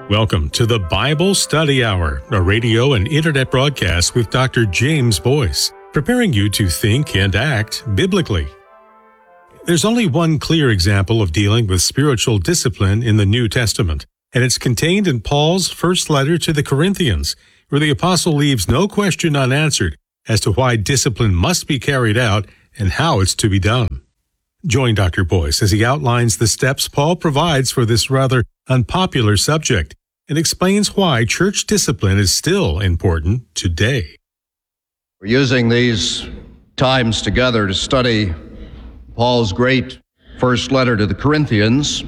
Welcome to the Bible Study Hour, a radio and internet broadcast with Dr. James Boyce, preparing you to think and act biblically. There's only one clear example of dealing with spiritual discipline in the New Testament, and it's contained in Paul's first letter to the Corinthians, where the apostle leaves no question unanswered as to why discipline must be carried out and how it's to be done. Join Dr. Boyce as he outlines the steps Paul provides for this rather unpopular subject and explains why church discipline is still important today. We're using these times together to study Paul's great first letter to the Corinthians.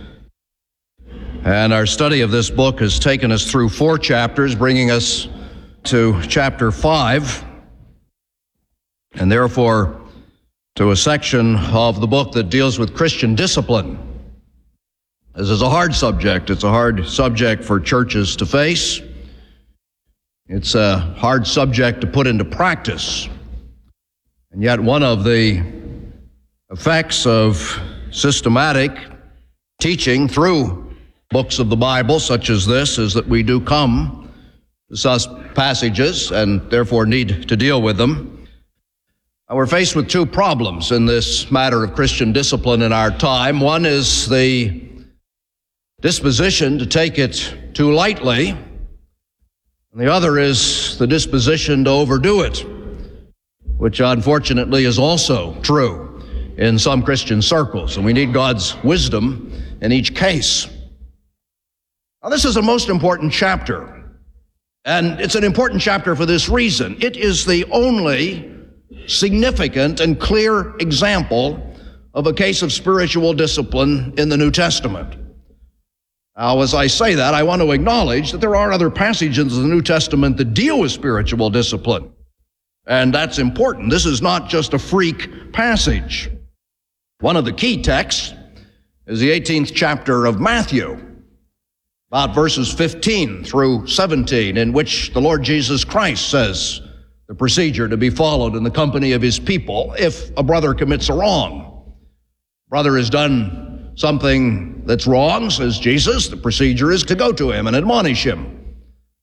And our study of this book has taken us through 4 chapters, bringing us to chapter 5, and therefore to a section of the book that deals with Christian discipline. This is a hard subject. It's a hard subject for churches to face. It's a hard subject to put into practice. And yet one of the effects of systematic teaching through books of the Bible such as this is that we do come to such passages and therefore need to deal with them. We're faced with 2 problems in this matter of Christian discipline in our time. One is the disposition to take it too lightly, and the other is the disposition to overdo it, which unfortunately is also true in some Christian circles, and we need God's wisdom in each case. Now, this is a most important chapter, and it's an important chapter for this reason. It is the only significant and clear example of a case of spiritual discipline in the New Testament. Now, as I say that, I want to acknowledge that there are other passages in the New Testament that deal with spiritual discipline, and that's important. This is not just a freak passage. One of the key texts is the 18th chapter of Matthew, about verses 15 through 17, in which the Lord Jesus Christ says the procedure to be followed in the company of his people if a brother commits a wrong. Brother has done something that's wrong, says Jesus. The procedure is to go to him and admonish him.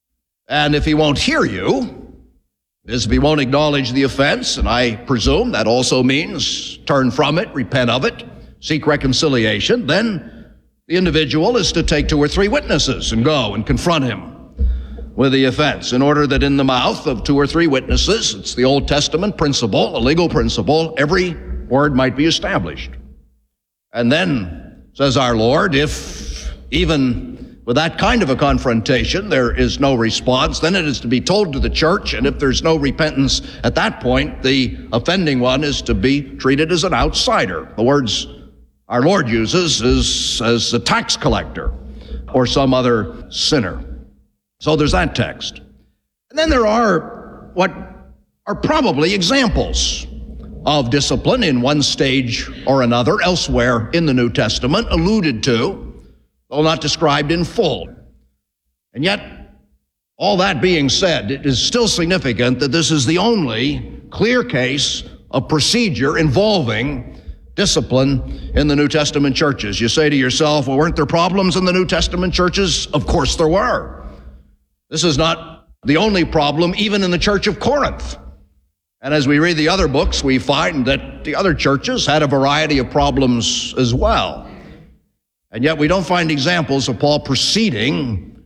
And if he won't hear you, if he won't acknowledge the offense, and I presume that also means turn from it, repent of it, seek reconciliation, then the individual is to take 2 or 3 witnesses and go and confront him with the offense, in order that in the mouth of 2 or 3 witnesses, it's the Old Testament principle, a legal principle, every word might be established. And then, says our Lord, if even with that kind of a confrontation there is no response, then it is to be told to the church, and if there's no repentance at that point, the offending one is to be treated as an outsider. The words our Lord uses is as a tax collector or some other sinner. So there's that text. And then there are what are probably examples of discipline in one stage or another elsewhere in the New Testament, alluded to, though not described in full. And yet, all that being said, it is still significant that this is the only clear case of procedure involving discipline in the New Testament churches. You say to yourself, well, weren't there problems in the New Testament churches? Of course there were. This is not the only problem, even in the church of Corinth. And as we read the other books, we find that the other churches had a variety of problems as well. And yet we don't find examples of Paul proceeding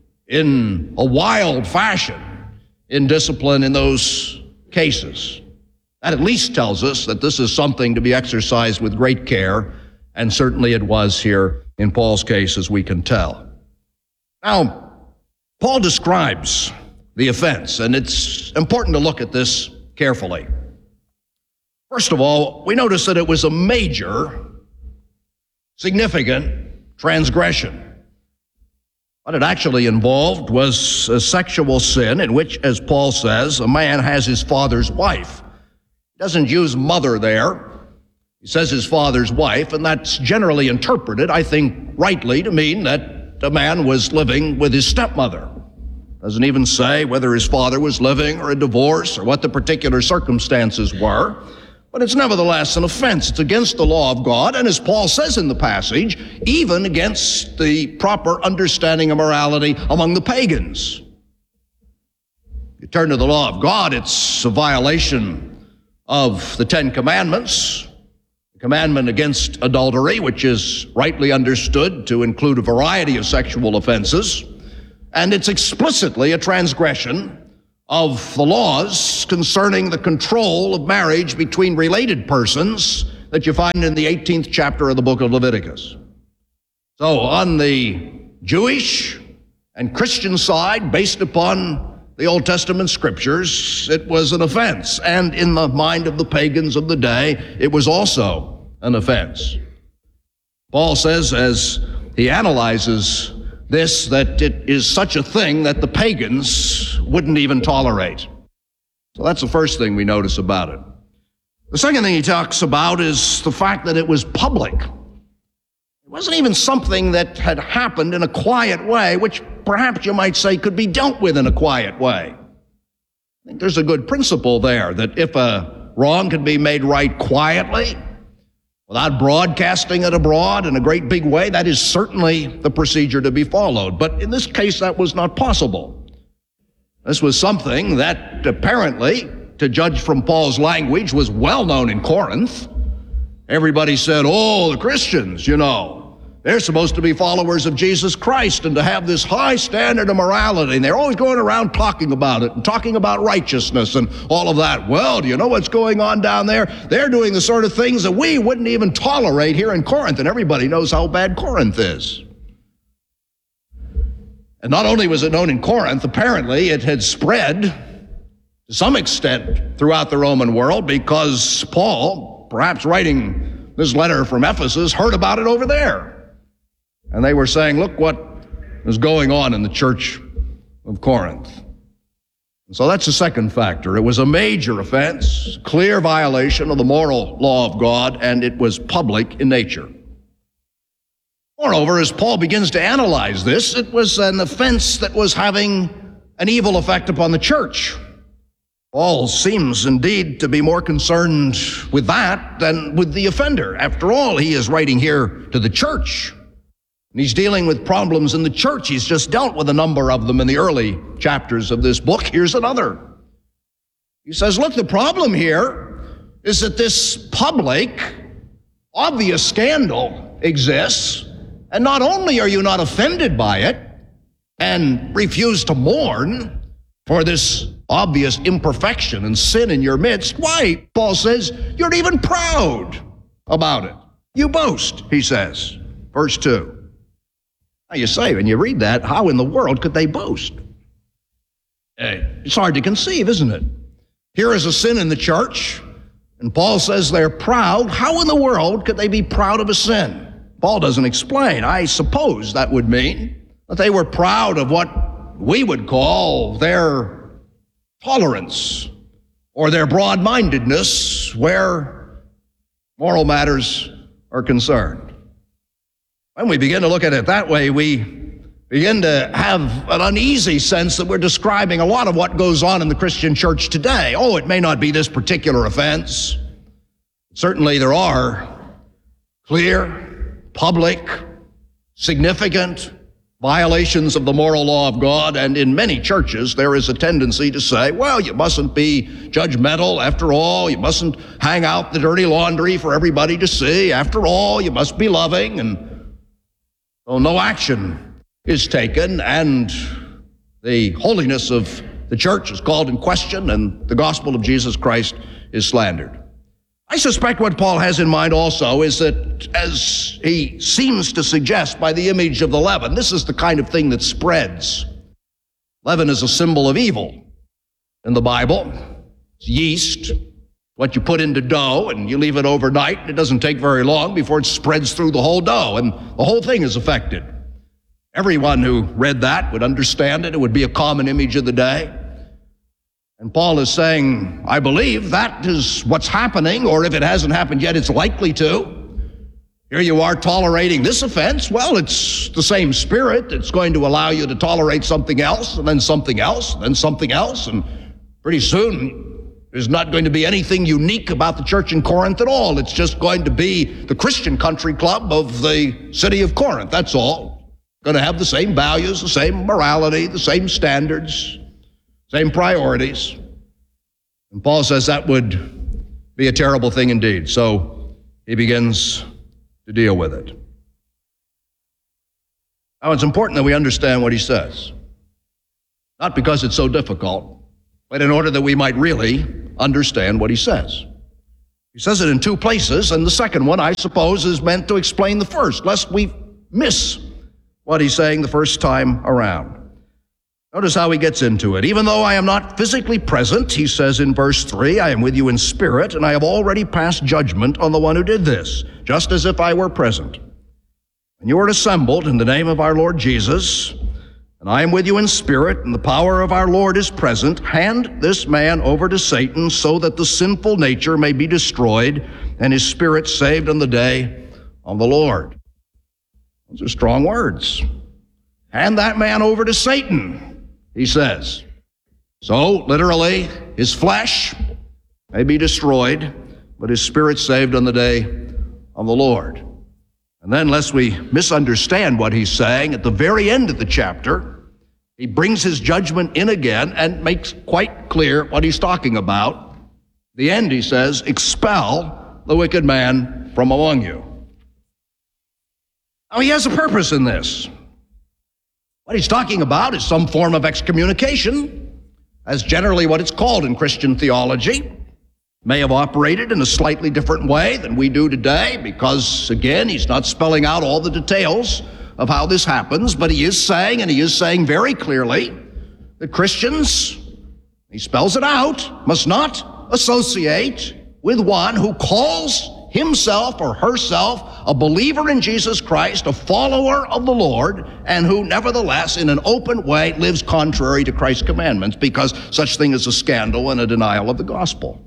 in a wild fashion in discipline in those cases. That at least tells us that this is something to be exercised with great care, and certainly it was here in Paul's case, as we can tell. Now, Paul describes the offense, and it's important to look at this carefully. First of all, we notice that it was a major, significant transgression. What it actually involved was a sexual sin in which, as Paul says, a man has his father's wife. He doesn't use mother there. He says his father's wife, and that's generally interpreted, I think, rightly to mean that the man was living with his stepmother. Doesn't even say whether his father was living or a divorce or what the particular circumstances were. But it's nevertheless an offense. It's against the law of God, and as Paul says in the passage, even against the proper understanding of morality among the pagans. You turn to the law of God, it's a violation of the Ten Commandments, the commandment against adultery, which is rightly understood to include a variety of sexual offenses, and it's explicitly a transgression of the laws concerning the control of marriage between related persons that you find in the 18th chapter of the book of Leviticus. So on the Jewish and Christian side, based upon the Old Testament scriptures, it was an offense. And in the mind of the pagans of the day, it was also an offense. Paul says, as he analyzes this, that it is such a thing that the pagans wouldn't even tolerate. So that's the first thing we notice about it. The second thing he talks about is the fact that it was public. It wasn't even something that had happened in a quiet way, which perhaps you might say could be dealt with in a quiet way. I think there's a good principle there, that if a wrong can be made right quietly, without broadcasting it abroad in a great big way, that is certainly the procedure to be followed. But in this case, that was not possible. This was something that apparently, to judge from Paul's language, was well known in Corinth. Everybody said, oh, the Christians, they're supposed to be followers of Jesus Christ and to have this high standard of morality. And they're always going around talking about it and talking about righteousness and all of that. Well, do you know what's going on down there? They're doing the sort of things that we wouldn't even tolerate here in Corinth. And everybody knows how bad Corinth is. And not only was it known in Corinth, apparently it had spread to some extent throughout the Roman world, because Paul, perhaps writing this letter from Ephesus, heard about it over there. And they were saying, look what is going on in the church of Corinth. And so that's the second factor. It was a major offense, clear violation of the moral law of God, and it was public in nature. Moreover, as Paul begins to analyze this, it was an offense that was having an evil effect upon the church. Paul seems indeed to be more concerned with that than with the offender. After all, he is writing here to the church. And he's dealing with problems in the church. He's just dealt with a number of them in the early chapters of this book. Here's another. He says, look, the problem here is that this public, obvious scandal exists, and not only are you not offended by it and refuse to mourn for this obvious imperfection and sin in your midst, why, Paul says, you're even proud about it. You boast, he says, verse 2. Now you say, when you read that, how in the world could they boast? It's hard to conceive, isn't it? Here is a sin in the church, and Paul says they're proud. How in the world could they be proud of a sin? Paul doesn't explain. I suppose that would mean that they were proud of what we would call their tolerance or their broad-mindedness where moral matters are concerned. When we begin to look at it that way, we begin to have an uneasy sense that we're describing a lot of what goes on in the Christian church today. Oh, it may not be this particular offense. Certainly there are clear, public, significant violations of the moral law of God, and in many churches there is a tendency to say, well, you mustn't be judgmental. After all, you mustn't hang out the dirty laundry for everybody to see. After all, you must be loving, and so no action is taken, and the holiness of the church is called in question, and the gospel of Jesus Christ is slandered. I suspect what Paul has in mind also is that, as he seems to suggest by the image of the leaven, this is the kind of thing that spreads. Leaven is a symbol of evil in the Bible. It's yeast, what you put into dough, and you leave it overnight. It doesn't take very long before it spreads through the whole dough, and the whole thing is affected. Everyone who read that would understand it. It would be a common image of the day. And Paul is saying, I believe that is what's happening, or if it hasn't happened yet, it's likely to. Here you are tolerating this offense. Well, it's the same spirit. It's going to allow you to tolerate something else, and then something else, and then something else, and pretty soon There's not going to be anything unique about the church in Corinth at all. It's just going to be the Christian country club of the city of Corinth, that's all. Going to have the same values, the same morality, the same standards, same priorities. And Paul says that would be a terrible thing indeed. So he begins to deal with it. Now, it's important that we understand what he says. Not because it's so difficult, but in order that we might really understand what he says. He says it in two places, and the second one, I suppose, is meant to explain the first, lest we miss what he's saying the first time around. Notice how he gets into it. Even though I am not physically present, he says in verse 3, I am with you in spirit, and I have already passed judgment on the one who did this, just as if I were present. And you are assembled in the name of our Lord Jesus, and I am with you in spirit, and the power of our Lord is present. Hand this man over to Satan so that the sinful nature may be destroyed and his spirit saved on the day of the Lord. Those are strong words. Hand that man over to Satan, he says. So, literally, his flesh may be destroyed, but his spirit saved on the day of the Lord. And then, lest we misunderstand what he's saying, at the very end of the chapter, he brings his judgment in again and makes quite clear what he's talking about. The end, he says, expel the wicked man from among you. Now, he has a purpose in this. What he's talking about is some form of excommunication, as generally what it's called in Christian theology. May have operated in a slightly different way than we do today because, again, he's not spelling out all the details of how this happens, but he is saying, and he is saying very clearly, that Christians, he spells it out, must not associate with one who calls himself or herself a believer in Jesus Christ, a follower of the Lord, and who nevertheless in an open way lives contrary to Christ's commandments, because such thing is a scandal and a denial of the gospel.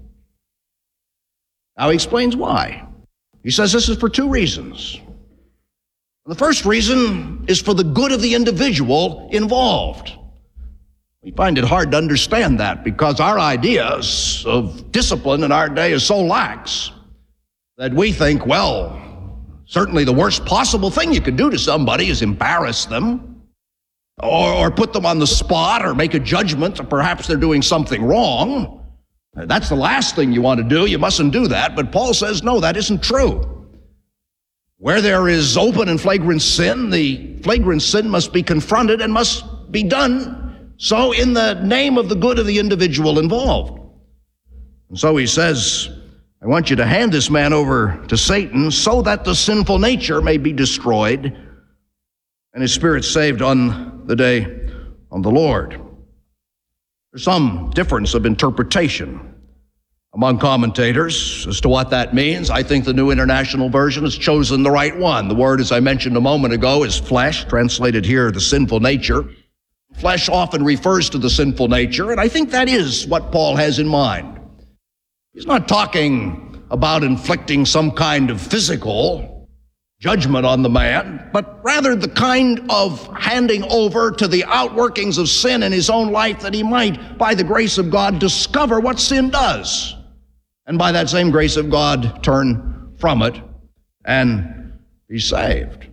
Now he explains why. He says this is for two reasons. The first reason is for the good of the individual involved. We find it hard to understand that because our ideas of discipline in our day is so lax that we think, well, certainly the worst possible thing you could do to somebody is embarrass them or put them on the spot or make a judgment that perhaps they're doing something wrong. That's the last thing you want to do. You mustn't do that. But Paul says, no, that isn't true. Where there is open and flagrant sin, the flagrant sin must be confronted and must be done so in the name of the good of the individual involved. And so he says, I want you to hand this man over to Satan so that the sinful nature may be destroyed and his spirit saved on the day of the Lord. There's some difference of interpretation among commentators as to what that means. I think the New International Version has chosen the right one. The word, as I mentioned a moment ago, is flesh, translated here, the sinful nature. Flesh often refers to the sinful nature, and I think that is what Paul has in mind. He's not talking about inflicting some kind of physical judgment on the man, but rather the kind of handing over to the outworkings of sin in his own life that he might, by the grace of God, discover what sin does. And by that same grace of God, turn from it and be saved.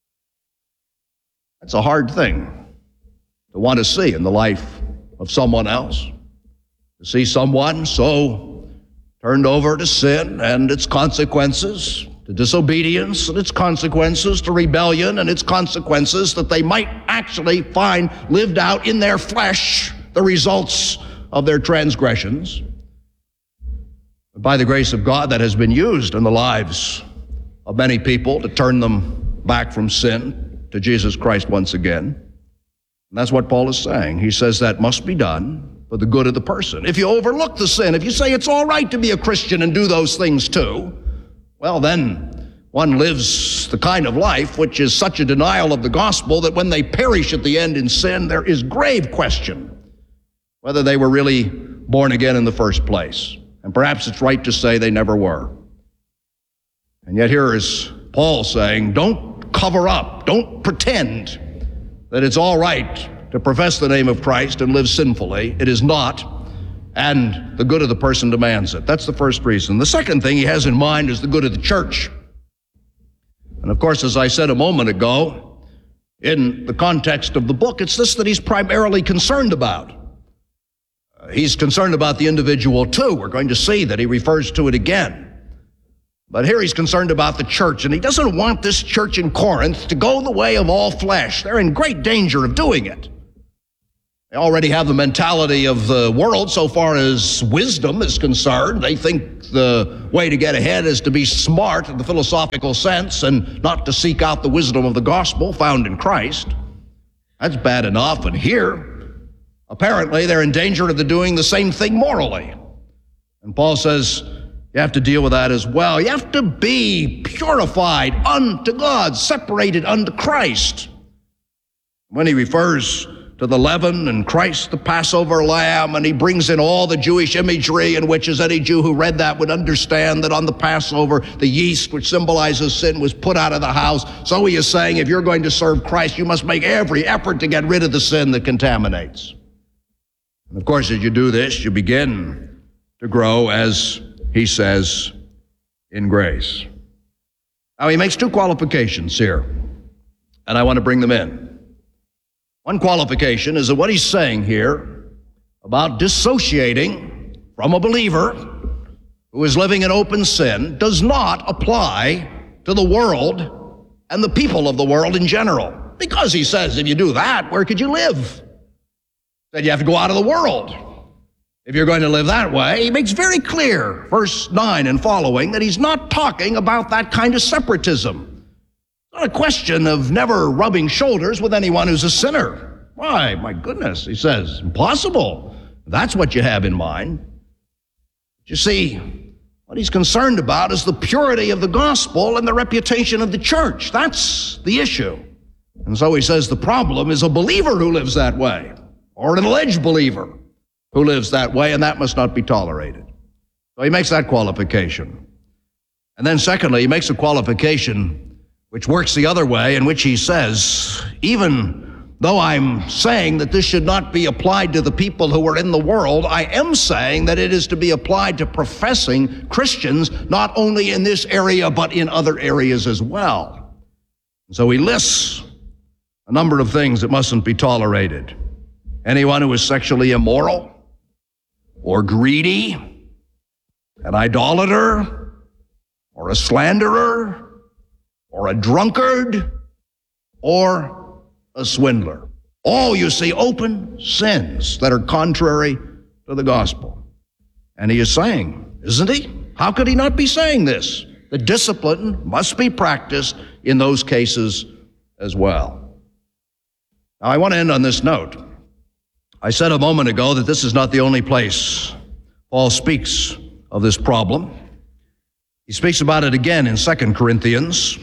That's a hard thing to want to see in the life of someone else. To see someone so turned over to sin and its consequences, to disobedience and its consequences, to rebellion and its consequences, that they might actually find lived out in their flesh the results of their transgressions. But by the grace of God, that has been used in the lives of many people to turn them back from sin to Jesus Christ once again. And that's what Paul is saying. He says that must be done for the good of the person. If you overlook the sin, if you say it's all right to be a Christian and do those things too, well, then one lives the kind of life which is such a denial of the gospel that when they perish at the end in sin, there is grave question whether they were really born again in the first place. And perhaps it's right to say they never were. And yet here is Paul saying, don't cover up, don't pretend that it's all right to profess the name of Christ and live sinfully. It is not. and the good of the person demands it. That's the first reason. The second thing he has in mind is the good of the church. And of course, as I said a moment ago, in the context of the book, it's this that he's primarily concerned about. He's concerned about the individual too. We're going to see that he refers to it again. But here he's concerned about the church, and he doesn't want this church in Corinth to go the way of all flesh. They're in great danger of doing it. They already have the mentality of the world so far as wisdom is concerned. They think the way to get ahead is to be smart in the philosophical sense and not to seek out the wisdom of the gospel found in Christ. That's bad enough. And here, apparently, they're in danger of doing the same thing morally. And Paul says, you have to deal with that as well. You have to be purified unto God, separated unto Christ. When he refers to the leaven and Christ the Passover lamb, and he brings in all the Jewish imagery in which, as any Jew who read that would understand, that on the Passover, the yeast, which symbolizes sin, was put out of the house. So he is saying, if you're going to serve Christ, you must make every effort to get rid of the sin that contaminates. And of course, as you do this, you begin to grow, as he says, in grace. Now, he makes two qualifications here, and I want to bring them in. One qualification is that what he's saying here about dissociating from a believer who is living in open sin does not apply to the world and the people of the world in general. Because he says, if you do that, where could you live? That you have to go out of the world. If you're going to live that way, he makes very clear, verse 9 and following, that he's not talking about that kind of separatism. It's not a question of never rubbing shoulders with anyone who's a sinner. Why, my goodness, he says, impossible. That's what you have in mind. You see, what he's concerned about is the purity of the gospel and the reputation of the church. That's the issue. And so he says the problem is a believer who lives that way, or an alleged believer who lives that way, and that must not be tolerated. So he makes that qualification. And then secondly, he makes a qualification which works the other way, in which he says, even though I'm saying that this should not be applied to the people who are in the world, I am saying that it is to be applied to professing Christians, not only in this area, but in other areas as well. So he lists a number of things that mustn't be tolerated. Anyone who is sexually immoral, or greedy, an idolater, or a slanderer, or a drunkard, or a swindler. All, you see, open sins that are contrary to the gospel. And he is saying, isn't he? How could he not be saying this? The discipline must be practiced in those cases as well. Now, I want to end on this note. I said a moment ago that this is not the only place Paul speaks of this problem. He speaks about it again in 2 Corinthians,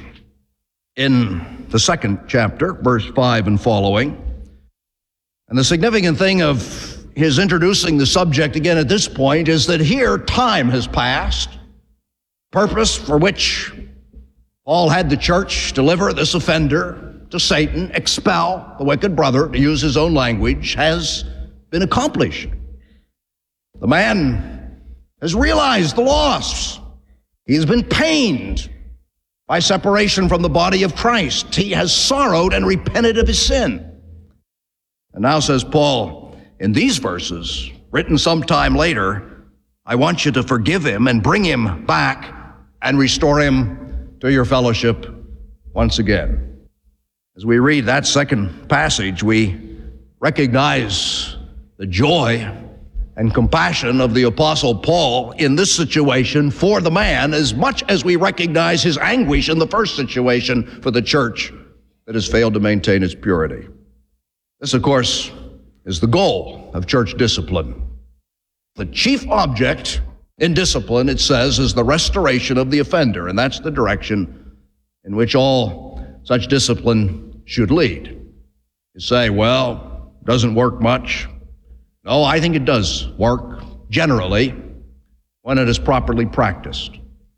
in the 2nd chapter, verse 5 and following. And the significant thing of his introducing the subject again at this point is that here time has passed, purpose for which Paul had the church deliver this offender to Satan, expel the wicked brother, to use his own language, has been accomplished. The man has realized the loss. He has been pained by separation from the body of Christ. He has sorrowed and repented of his sin. And now, says Paul, in these verses, written sometime later, I want you to forgive him and bring him back and restore him to your fellowship once again. As we read that second passage, we recognize the joy and compassion of the Apostle Paul in this situation for the man, as much as we recognize his anguish in the first situation for the church that has failed to maintain its purity. This, of course, is the goal of church discipline. The chief object in discipline, it says, is the restoration of the offender, and that's the direction in which all such discipline should lead. You say, well, doesn't work much. No, I think it does work, generally, when it is properly practiced.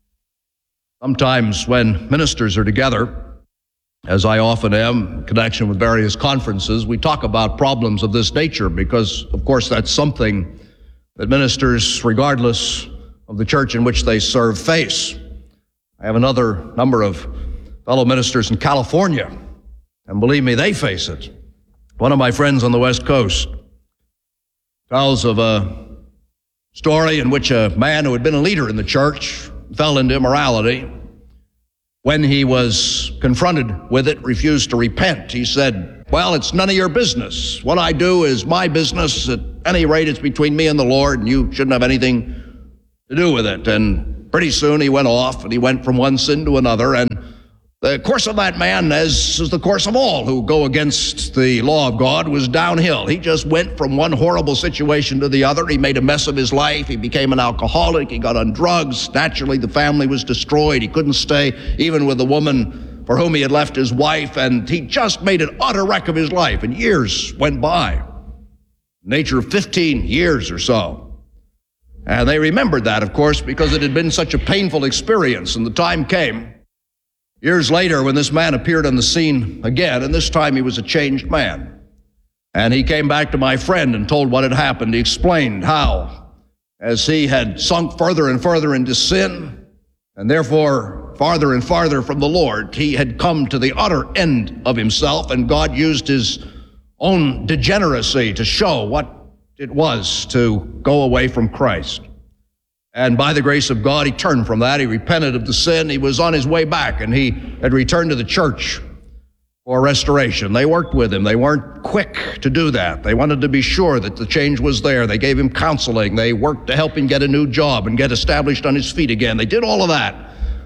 Sometimes when ministers are together, as I often am, in connection with various conferences, we talk about problems of this nature because, of course, that's something that ministers, regardless of the church in which they serve, face. I have another number of fellow ministers in California, and believe me, they face it. One of my friends on the West Coast tells of a story in which a man who had been a leader in the church fell into immorality. When he was confronted with it, refused to repent. He said, well, it's none of your business. What I do is my business. At any rate, it's between me and the Lord, and you shouldn't have anything to do with it. And pretty soon he went off, and he went from one sin to another. And the course of that man, as is the course of all who go against the law of God, was downhill. He just went from one horrible situation to the other. He made a mess of his life. He became an alcoholic. He got on drugs. Naturally, the family was destroyed. He couldn't stay even with the woman for whom he had left his wife, and he just made an utter wreck of his life. And years went by, nature of 15 years or so. And they remembered that, of course, because it had been such a painful experience. And the time came, years later, when this man appeared on the scene again, and this time he was a changed man. And he came back to my friend and told what had happened. He explained how, as he had sunk further and further into sin, and therefore farther and farther from the Lord, he had come to the utter end of himself, and God used his own degeneracy to show what it was to go away from Christ. And by the grace of God, he turned from that. He repented of the sin. He was on his way back, and he had returned to the church for restoration. They worked with him. They weren't quick to do that. They wanted to be sure that the change was there. They gave him counseling. They worked to help him get a new job and get established on his feet again. They did all of that.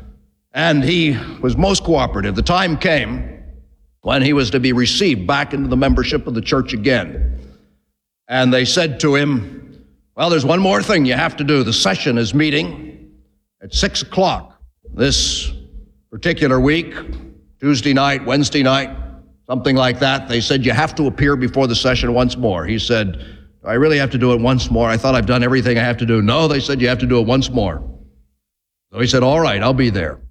And he was most cooperative. The time came when he was to be received back into the membership of the church again. And they said to him, well, there's one more thing you have to do. The session is meeting at 6 o'clock this particular week, Tuesday night, Wednesday night, something like that. They said, you have to appear before the session once more. He said, do I really have to do it once more? I thought I've done everything I have to do. No, they said, you have to do it once more. So he said, all right, I'll be there.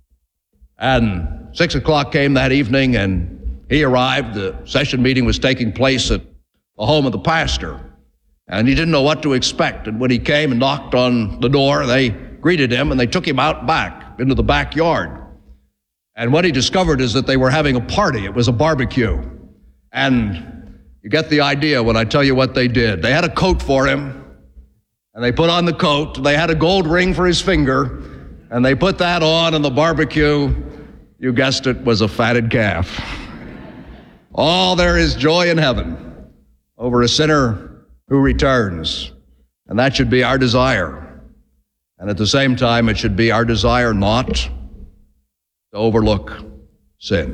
And 6 o'clock came that evening, and he arrived. The session meeting was taking place at the home of the pastor, and he didn't know what to expect. And when he came and knocked on the door, they greeted him, and they took him out back into the backyard. And what he discovered is that they were having a party. It was a barbecue. And you get the idea when I tell you what they did. They had a coat for him, and they put on the coat. They had a gold ring for his finger, and they put that on, and the barbecue, you guessed it, was a fatted calf. Oh, there is joy in heaven over a sinner who returns. And that should be our desire. And at the same time, it should be our desire not to overlook sin.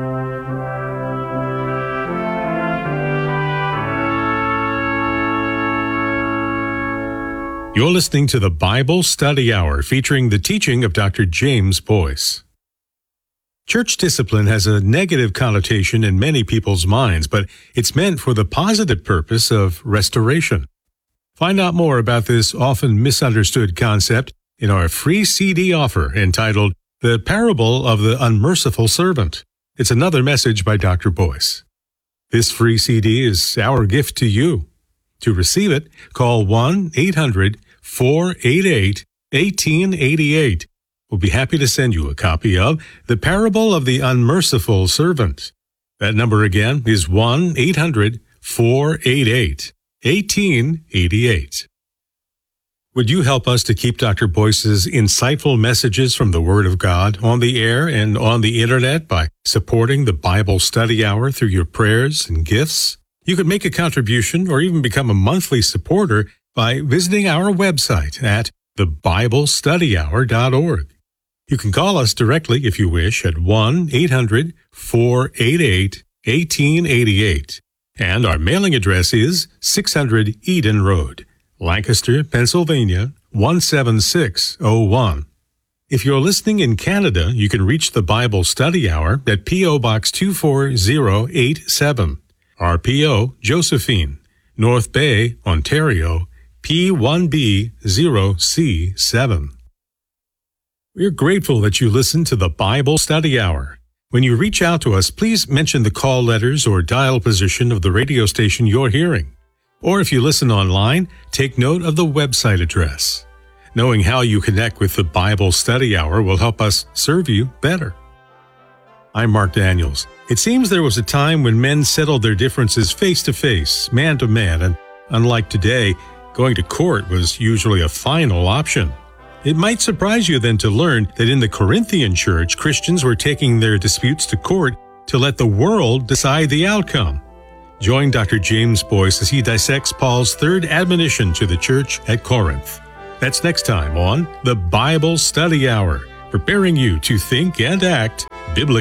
You're listening to the Bible Study Hour, featuring the teaching of Dr. James Boyce. Church discipline has a negative connotation in many people's minds, but it's meant for the positive purpose of restoration. Find out more about this often misunderstood concept in our free CD offer entitled The Parable of the Unmerciful Servant. It's another message by Dr. Boyce. This free CD is our gift to you. To receive it, call 1-800-488-1888. We'll be happy to send you a copy of The Parable of the Unmerciful Servant. That number again is 1-800-488-1888. Would you help us to keep Dr. Boyce's insightful messages from the Word of God on the air and on the Internet by supporting the Bible Study Hour through your prayers and gifts? You could make a contribution or even become a monthly supporter by visiting our website at thebiblestudyhour.org. You can call us directly if you wish at 1-800-488-1888. And our mailing address is 600 Eden Road, Lancaster, Pennsylvania, 17601. If you're listening in Canada, you can reach the Bible Study Hour at P.O. Box 24087. RPO Josephine, North Bay, Ontario, P1B0C7. We're grateful that you listen to the Bible Study Hour. When you reach out to us, please mention the call letters or dial position of the radio station you're hearing. Or if you listen online, take note of the website address. Knowing how you connect with the Bible Study Hour will help us serve you better. I'm Mark Daniels. It seems there was a time when men settled their differences face to face, man to man, and unlike today, going to court was usually a final option. It might surprise you then to learn that in the Corinthian church, Christians were taking their disputes to court to let the world decide the outcome. Join Dr. James Boyce as he dissects Paul's third admonition to the church at Corinth. That's next time on the Bible Study Hour, preparing you to think and act